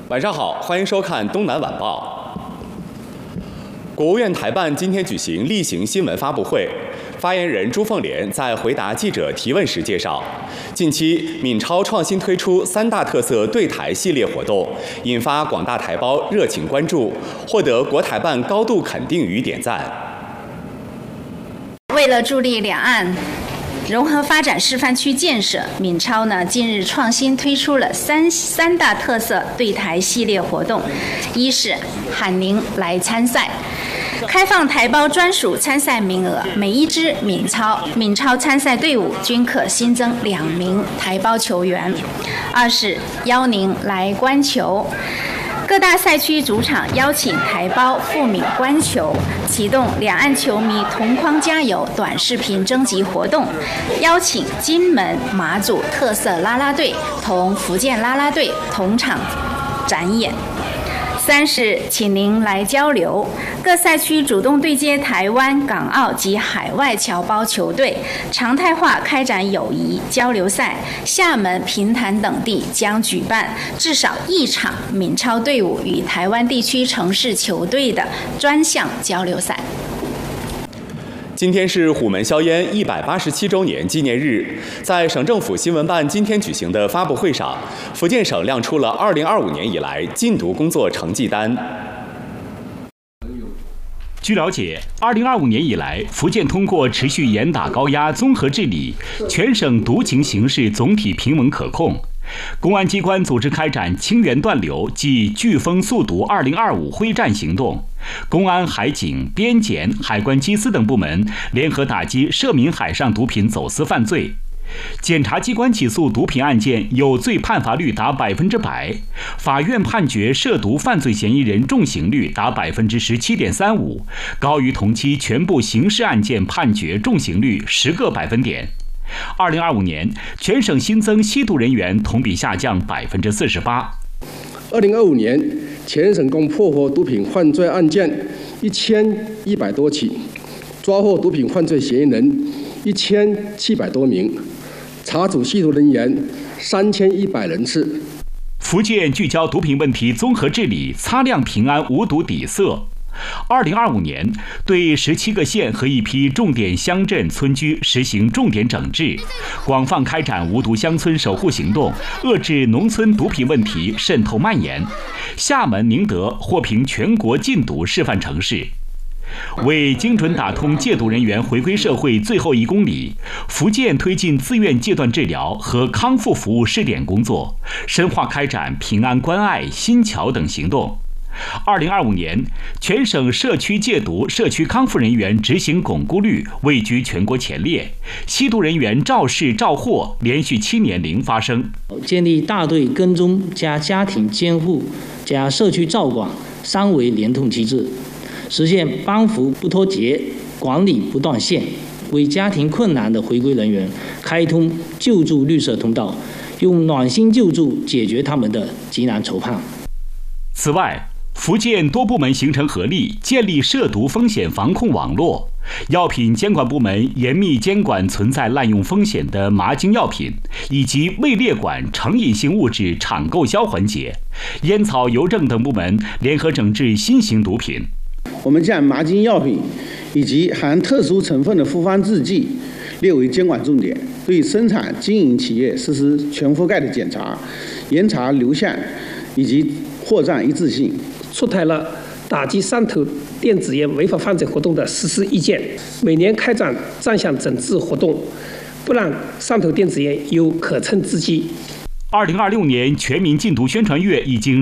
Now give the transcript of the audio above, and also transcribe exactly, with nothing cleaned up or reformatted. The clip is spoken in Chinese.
晚上好，欢迎收看《东南晚报》。国务院台办今天举行例行新闻发布会，发言人朱凤莲在回答记者提问时介绍，近期闽超创新推出三大特色对台系列活动，引发广大台胞热情关注，获得国台办高度肯定与点赞。 为了助力两岸融合发展示范区建设，闽超呢近日创新推出了三三大特色对台系列活动，一是喊您来参赛，开放台胞专属参赛名额，每一支闽超闽超参赛队伍均可新增两名台胞球员；二是邀您来观球。各大赛区主场邀请台胞赴闽观球，启动两岸球迷同框加油短视频征集活动，邀请金门、马祖特色啦啦队同福建啦啦队同场展演。三是请您来交流，各赛区主动对接台湾、港澳及海外侨胞球队，常态化开展友谊交流赛。厦门、平潭等地将举办至少一场闽超队伍与台湾地区城市球队的专项交流赛。 今天是虎门销烟一百八十七周年纪念日，在省政府新闻办今天举行的发布会上，福建省亮出了二零二五年以来禁毒工作成绩单。 据了解，二零二五年以来，福建通过持续严打高压、综合治理，全省毒情形势总体平稳可控。公安机关组织开展清源断流及飓风速毒二零二五会战行动，公安、海警、边检、海关缉私等部门联合打击涉闽海上毒品走私犯罪。检察机关起诉毒品案件有罪判罚率达百分之百，法院判决涉毒犯罪嫌疑人重刑率达百分之十七点三五，高于同期全部刑事案件判决重刑率十个百分点。二零二五年，全省新增吸毒人员同比下降百分之四十八。 二零二五年，全省共破获毒品犯罪案件一千一百多起，抓获毒品犯罪嫌疑人一千七百多名，查处吸毒人员三千一百人次。 福建聚焦毒品问题综合治理，擦亮平安无毒底色。二零二五年，对十七个县和一批重点乡镇村居实行重点整治，广泛开展无毒乡村守护行动，遏制农村毒品问题渗透蔓延。厦门、宁德获评全国禁毒示范城市。为精准打通戒毒人员回归社会最后一公里，福建推进自愿戒断治疗和康复服务试点工作，深化开展平安关爱、新桥等行动。二零二五年，全省社区戒毒、社区康复人员执行巩固率位居全国前列，吸毒人员肇事肇祸连续七年零发生。 建立大队跟踪加家庭监护加社区照管三维联通机制，实现帮扶不脱节、管理不断线，为家庭困难的回归人员开通救助绿色通道，用暖心救助解决他们的急难愁盼。 此外，福建多部门形成合力，建立涉毒风险防控网络。药品监管部门严密监管存在滥用风险的麻精药品，以及未列管成瘾性物质产购销环节。烟草、邮政等部门联合整治新型毒品。 我们将麻精药品以及含特殊成分的复方制剂列为监管重点，对生产经营企业实施全覆盖的检查，严查流向以及货站一致性。 出台了打击上头电子烟违法犯罪活动的实施意见，每年开展专项整治活动，不让上头电子烟有可乘之机。 二零二六年全民禁毒宣传月已经